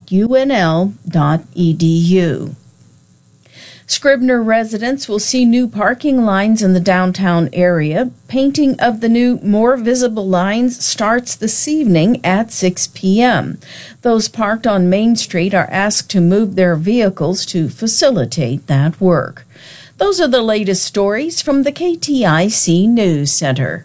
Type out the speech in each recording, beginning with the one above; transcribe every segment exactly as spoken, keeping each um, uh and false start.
u n l dot e d u. Scribner residents will see new parking lines in the downtown area. Painting of the new, more visible lines starts this evening at six p.m. Those parked on Main Street are asked to move their vehicles to facilitate that work. Those are the latest stories from the K T I C News Center.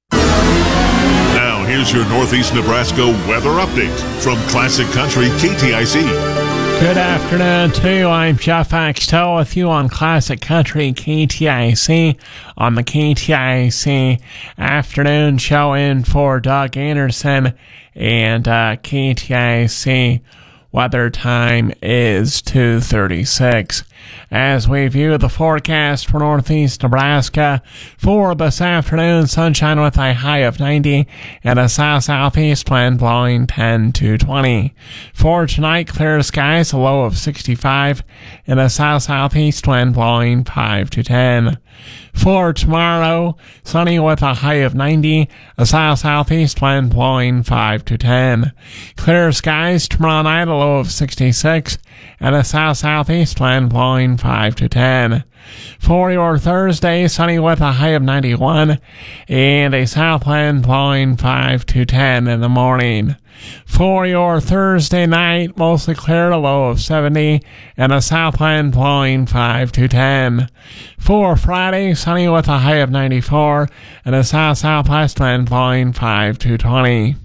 Now, here's your Northeast Nebraska weather update from Classic Country K T I C. Good afternoon to you. I'm Jeff Axtell with you on Classic Country K T I C on the K T I C afternoon show in for Doug Anderson, and uh, K T I C weather time is two thirty-six. As we view the forecast for Northeast Nebraska for this afternoon, sunshine with a high of ninety and a south-southeast wind blowing ten to twenty. For tonight, clear skies, a low of sixty-five and a south-southeast wind blowing five to ten. For tomorrow, sunny with a high of ninety, a south-southeast wind blowing five to ten. Clear skies tomorrow night, a low of sixty-six and a south-southeast wind blowing five to ten. For your Thursday, sunny with a high of ninety-one and a south wind blowing five to ten in the morning. For your Thursday night, mostly clear, a low of seventy and a south wind blowing five to ten. For Friday, sunny with a high of ninety-four and a south-southwest wind blowing five to twenty.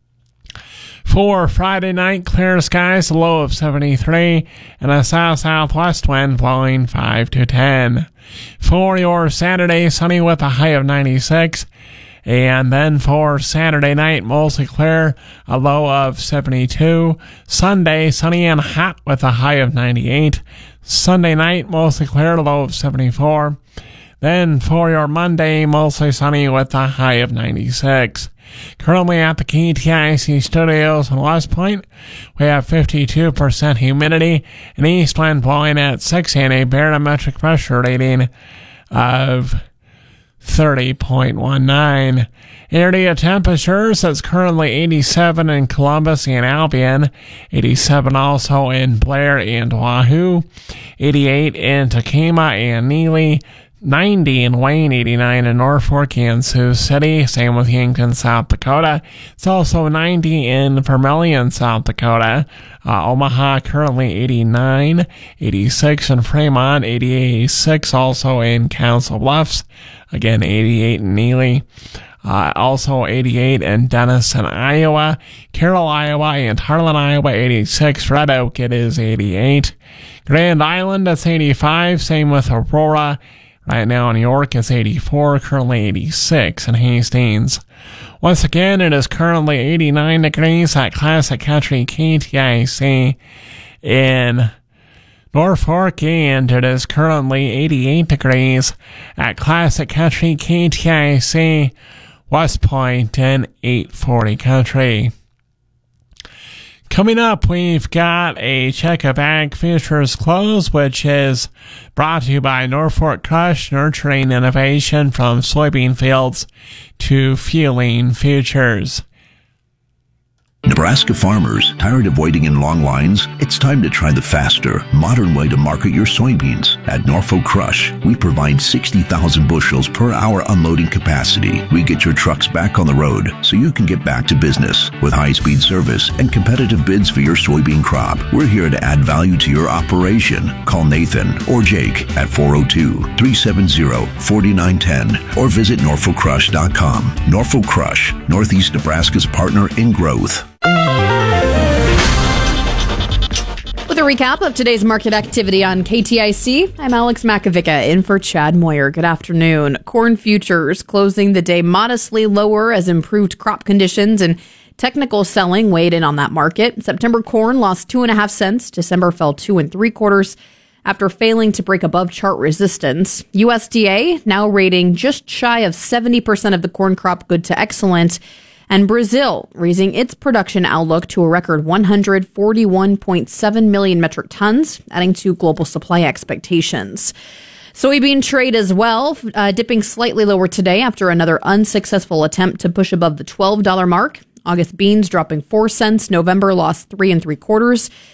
For Friday night, clear skies, a low of seventy-three and a south-southwest wind blowing five to ten. For your Saturday, sunny with a high of ninety-six. And then for Saturday night, mostly clear, a low of seventy-two. Sunday, sunny and hot with a high of ninety-eight. Sunday night, mostly clear, a low of seventy-four. Then for your Monday, mostly sunny with a high of ninety-six. Currently at the K T I C studios in West Point, we have fifty-two percent humidity, an east wind blowing at six and a barometric pressure rating of thirty point one nine. Area temperatures, that's currently eighty-seven in Columbus and Albion, eighty-seven also in Blair and Wahoo, eighty-eight in Takema and Neely, ninety in Wayne, eighty-nine in Norfolk and Sioux City, same with Yankton, South Dakota. It's also ninety in Vermilion, South Dakota. Uh, Omaha currently eighty-nine, eighty-six in Fremont, eighty-six also in Council Bluffs, again eighty-eight in Neely. Uh, also eighty-eight in Denison, Iowa, Carroll, Iowa, and Harlan, Iowa, eighty-six. Red Oak, it is eighty-eight. Grand Island, that's eighty-five. Same with Aurora. Right now in York, it's eighty-four. Currently eighty-six in Hastings. Once again, it is currently eighty-nine degrees at Classic Country K T I C in Norfolk, and it is currently eighty-eight degrees at Classic Country K T I C West Point in eight forty Country. Coming up, we've got a check of Ag Futures Close, which is brought to you by Norfolk Crush, nurturing innovation from soybean fields to fueling futures. Nebraska farmers, tired of waiting in long lines? It's time to try the faster, modern way to market your soybeans. At Norfolk Crush, we provide sixty thousand bushels per hour unloading capacity. We get your trucks back on the road so you can get back to business. With high-speed service and competitive bids for your soybean crop, we're here to add value to your operation. Call Nathan or Jake at four oh two, three seven zero, four nine one zero or visit norfolk crush dot com. Norfolk Crush, Northeast Nebraska's partner in growth. With a recap of today's market activity on K T I C, I'm Alex Makovica in for Chad Moyer. Good afternoon. Corn futures closing the day modestly lower as improved crop conditions and technical selling weighed in on that market. September corn lost two and a half cents. December fell two and three quarters after failing to break above chart resistance. U S D A now rating just shy of seventy percent of the corn crop good to excellent. And Brazil raising its production outlook to a record one hundred forty-one point seven million metric tons, adding to global supply expectations. Soybean trade as well, uh, dipping slightly lower today after another unsuccessful attempt to push above the twelve dollars mark. August beans dropping four cents. November lost three and three quarters.